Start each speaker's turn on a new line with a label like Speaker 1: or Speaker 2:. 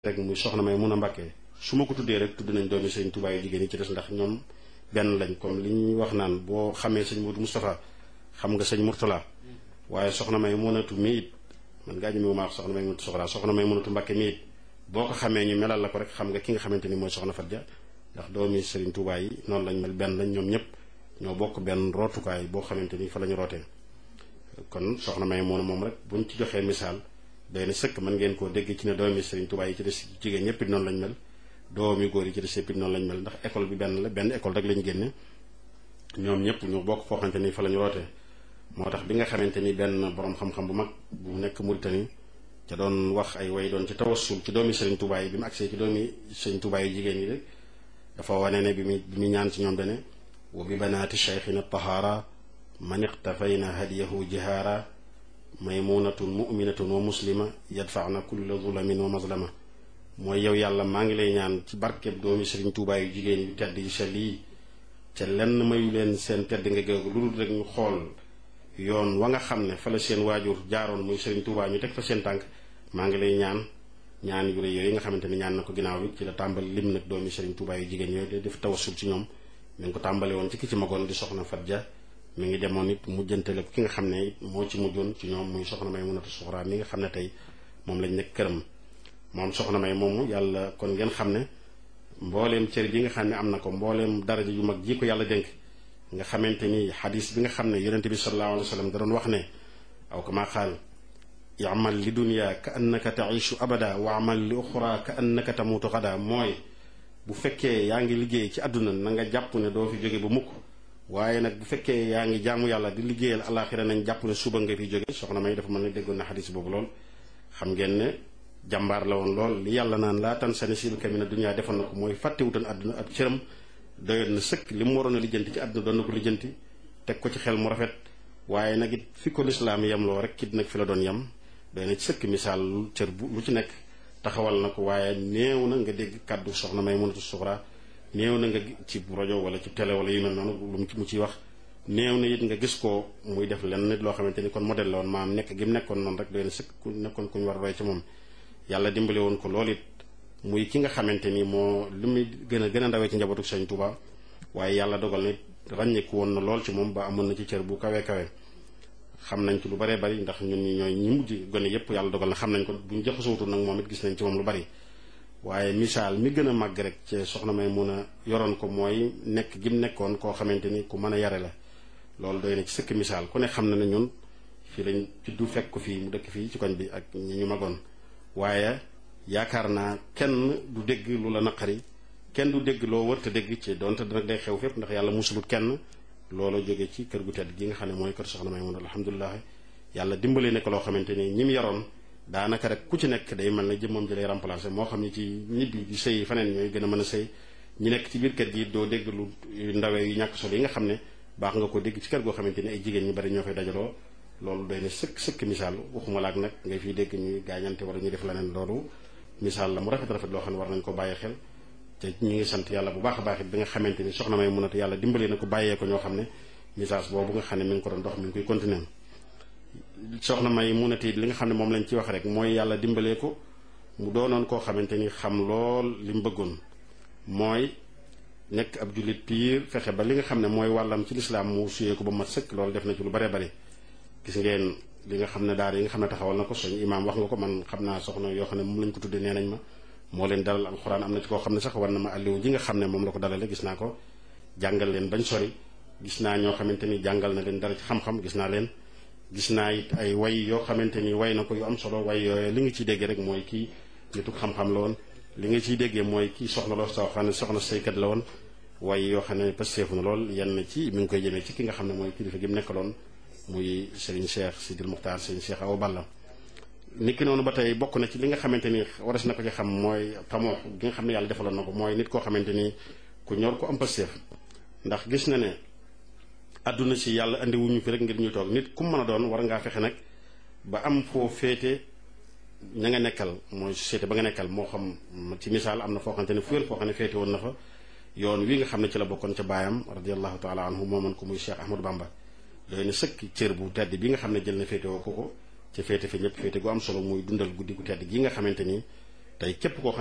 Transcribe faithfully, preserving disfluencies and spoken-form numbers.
Speaker 1: rek muy soxna may mun a Mbàkke su ma ko tuddee rek tudd nañ doomi sëñ Tuubaa yu jigéen yi ci des ndax ñoom benn lañ comme li ñuy wax naan boo xamee sëñ Modou Moustapha xam nga sëñ Mourtala waaye soxna may munatu mi it man ngaa ñëmewu maa wax soxna may munatu soxla soxna may munatu Mbàkke mi it boo ko xamee ñu melal la ko rek xam nga ki nga xamante ni mooy soxna Fatja ndax doomi sëriñ Tuubaa yi noonu lañ mel benn lañ ñoom ñëpp ñoo bokk benn rootukaay boo xamante ni fa la ñu rootee kon soxna may mun a moom rek buñ ci joxee misaal doy na sëkk mën ngeen koo dégg ci ne doomi sëriñ Tuubaa yi ci des jigéen ñëpp it noonu lañ mel doomi góor yi ci des yëpp it noonu lañ mel ndax école bi benn la benn école rek lañ génne ñoom ñëpp ñu bokk foo xamante ni fa la ñu rootee moo tax bi nga xamante ni benn borom xam-xam bu mag bu nekk Mauritanie ca doon wax ay way doon ci tawassul ci doomi sëriñ Tuubaa yi bi mu agsee ci doomi sëriñ Tuubaa yi jigéen yi rek dafa wane ne bi mu bi mu ñaan ci ñoom dane wa bi banaati cheikhina tahaara man iqtafayna hadiyahu jihaara maymunatun muminatun wa muslima yadfaana kulla zulamin wa mazlama mooy yow yàlla maa ngi lay ñaan ci barkeb doomi sëriñ Tuubaa yu jigéen yu tedd yu sell yi ca lenn mayu leen seen tedd nga géegu lu dul rek ñu xool yoon wa nga xam ne fa la seen waajur jaaroon muy sëriñ Tuubaa ñu teg fa seen tànk maa ngi lay ñaan ñaan yu rëy yooyu nga xamante ni ñaan na ko ginnaaw bi ci la tàmbali lim nag doomi sëriñ Tuubaa yu jigéen yooyu day def tawassul ci ñoom mi ngi ko tàmbale woon ci ki ci magoon di soxna Fatja mi ngi demoon it mujjantale ki nga xam ne moo ci mujjoon ci ñoom muy soxna may munatu suxraa mi nga xam ne tey moom lañ nekk këram moom soxna may moomu yàlla kon ngeen xam ne mbooleem cër bi nga xam ne am na ko mbooleem daraja yu mag ji ko yàlla dénk nga xamante ni xadis bi nga xam ne yonente bi sallallahu alayhi wa sallam da doon wax ne aw kama qaal yamal li dunya ka annaka taishu abada wa amal li uxra ka annaka tamutu xada mooy bu fekkee yaa ngi liggéey ci àdduna na nga jàpp ne doo fi jóge ba mukk waaye nag bu fekkee yaa ngi jaamu yàlla di liggéeyal alaxira nañ jàpp ne suba nga fi jóge soxna may dafa mën ne déggoon na xadis boobu lool xam ngeen ne jàmbaar la woon lool li yàlla naan laa tan sani sil kamina dunya defoon na ko mooy fàttewutan àdduna ab cëram doyoon na sëkk li mu waroon a lijjanti ci àdduna doon na ko lijjanti teg ko ci xel mu rafet waaye nag it fi ko lislaam yem loo rek kit nag fi la doon yem doy na ci sëkk misaal cër bu lu ci nekk taxawal na ko waaye néew na nga dégg kàddu soxna may munatu suxraa néew na nga ci rajo wala ci télé wala yu mel noonu lu mu ciy wax néew na it nga gis ko muy def lenn nit loo xamante ni kon modèle la woon maam nekk gi mu nekkoon noonu rek doy na sëkk ku nekkoon ku ñu war a roy ci moom yàlla dimbale woon ko loolu it muy ki nga xamante ni moo li muy gën a gën a ndawee ci njabootu sëñ Tuubaa waaye yàlla dogal nit ràññeeku woon na lool ci moom ba amoon na ci cër bu kawe kawe xam nañ ci lu baree bari ndax ñun ñi ñooy ñi mujj gone yépp yàlla dogal na xam nañ ko buñ jaxasootul nag moom it gis nañ ci moom lu bari waaye misaal mi gën a màgg rek ci soxna may mun a yoroon ko mooy nekk gi mu nekkoon koo xamante ni ku mën a yare la loolu doy na ci sëkk misaal ku ne xam na ne ñun fii lañ juddu fekk ko fii mu dëkk fii ci koñ bi ak ñi ñu magoon waaye yaakaar naa kenn du dégg lu la naqari kenn du dégg loo wër te dégg ci donte nag day xew fépp ndax yàlla musulut kenn loolu jóge ci kër gu tedd gi nga xam ne mooy kër soxna may mun alhamdulilah yàlla dimbale ne ko loo xamante ni ñi mu yaroon daanaka rek ku ci nekk day mel ne jëmmam ji lay remplacé moo xam ne ci ñibbi di sëy faneen ñooy gën a mën a sëy ñi nekk ci biir kër gi doo dégg lu ndawee yu ñàkk solo yi nga xam ne baax nga ko dégg ci kër goo xamante ni ay jigéen ñu bari ñoo fay dajaloo loolu doy na sëkk sëkk misaal waxuma laak nag ngay fiy dégg ñuy gaañante wala ñuy def leneen loolu misaal la mu rafet rafet loo xam ne war nañ ko bàyyi xel te ñu ngi sant yàlla bu baax a baax it bi nga xamante ni soxna may munatu yàlla dimbalee na ko bàyyee ko ñoo xam ne message boobu nga xam ne mi ngi ko doon dox mi ngi koy continuer soxna may munatu it li nga xam ne moom lañ ci wax rek mooy yàlla dimbalee ko mu doonoon koo xamante ni xam lool li mu bëggoon mooy nekk ab jullit piir fexe ba li nga xam ne mooy wàllam ci lislaam mu suyee ko ba mat sëkk loolu def na ci lu baree bari gis ngeen li nga xam ne daara yi nga xam ne taxawal na ko soñ imaam wax nga ko man xam naa soxna yoo xam ne moom lañ ko tuddee nee nañ ma moo leen dalal alxuraan am na ci koo xam ne sax war na ma àlliwu ji nga xam ne moom la ko dalale gis naa ko jàngal leen bañ sori gis naa ñoo xamante ni jàngal na leen dara ci xam-xam gis naa leen gis naa it ay way yoo xamante ni way na ko yu am solo way yooyu li nga ciy déggee rek mooy kii nituk xam-xam la woon li nga ciy déggee mooy kii soxna loo soo xam ne soxna saykat la woon way yoo xam ne pasteefu na lool yenn ci mi ngi koy jëmee ci ki nga xam ne mooy kilifa gi mu nekkaloon muy Serigne Cheikh Sidil Muxtaar Serigne Cheikh Awa Balla niki noonu ba tey bokk na ci li nga xamante ni waras na ko ci xam mooy tamoo gi nga xam ne yàlla defaloon na ko mooy nit koo xamante ni ku ñor ko am pasteef ndax gis na ne àdduna si yàlla andi wuñu fi rek ngir ñu toog nit ku mën a doon war ngaa fexe nag ba am foo féete ña nga nekkal mooy société ba nga nekkal moo xam ci misaal am na foo xamante ne fu wér foo xam ne féete woon na fa yoon wi nga xam ne ci la bokkoon ca baayam radiallahu taala anhu mooman ko muy Cheikh Ahmadou Bamba doy na sëkk cër bu tedd bi nga xam ne jël na féete woo ko ko ca féete fi ñëpp féete gu am solo muy dundal guddi gu tedd gi nga xamante ni tey képp koo